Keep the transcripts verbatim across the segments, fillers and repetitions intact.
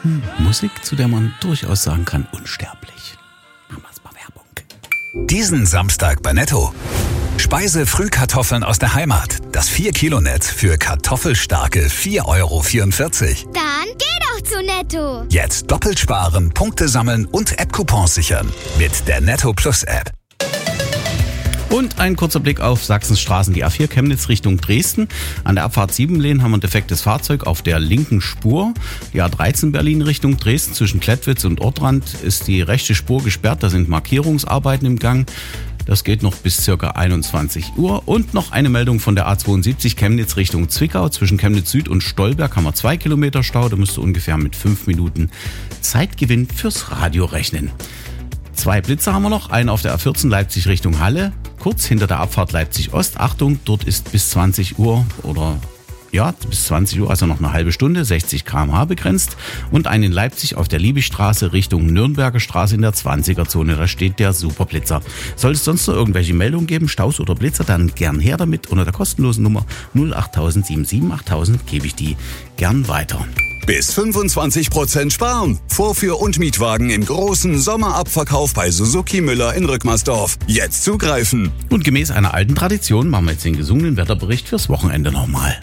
Hm, Musik, zu der man durchaus sagen kann, unsterblich. Machen wir's mal Werbung. Diesen Samstag bei Netto. Speise-Frühkartoffeln aus der Heimat. Das vier Kilo Netz für kartoffelstarke vier Euro vierundvierzig. Dann geh doch zu Netto. Jetzt doppelt sparen, Punkte sammeln und App-Coupons sichern. Mit der Netto Plus App. Und ein kurzer Blick auf Sachsens Straßen. Die A vier Chemnitz Richtung Dresden. An der Abfahrt Siebenlehn haben wir ein defektes Fahrzeug auf der linken Spur. Die A dreizehn Berlin Richtung Dresden zwischen Klettwitz und Ortrand ist die rechte Spur gesperrt. Da sind Markierungsarbeiten im Gang. Das geht noch bis circa einundzwanzig Uhr. Und noch eine Meldung von der A zweiundsiebzig Chemnitz Richtung Zwickau. Zwischen Chemnitz Süd und Stolberg haben wir zwei Kilometer Stau. Da müsst ihr ungefähr mit fünf Minuten Zeitgewinn fürs Radio rechnen. Zwei Blitzer haben wir noch. Einen auf der A vierzehn Leipzig Richtung Halle. Kurz hinter der Abfahrt Leipzig Ost. Achtung, dort ist bis zwanzig Uhr oder ja, bis zwanzig Uhr, also noch eine halbe Stunde, sechzig Kilometer pro Stunde begrenzt. Und einen in Leipzig auf der Liebigstraße Richtung Nürnberger Straße in der zwanziger Zone. Da steht der Superblitzer. Sollte es sonst noch irgendwelche Meldungen geben, Staus oder Blitzer, dann gern her damit. Unter der kostenlosen Nummer null acht sieben sieben acht tausend gebe ich die gern weiter. Bis fünfundzwanzig Prozent sparen. Vorführ- und Mietwagen im großen Sommerabverkauf bei Suzuki Müller in Rückmersdorf. Jetzt zugreifen. Und gemäß einer alten Tradition machen wir jetzt den gesungenen Wetterbericht fürs Wochenende nochmal.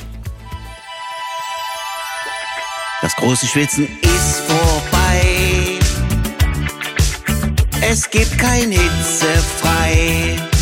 Das große Schwitzen ist vorbei. Es gibt kein Hitzefrei.